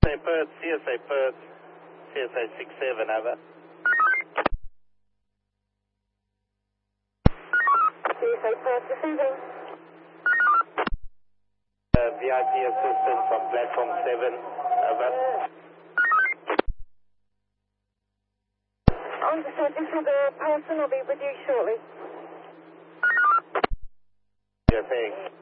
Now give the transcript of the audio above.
CSA Perth, CSA 67, over. CSA Perth receiving. VIP assistance on platform 7, over. Understood, this is the person. I'll be with you shortly. Yeah, thanks.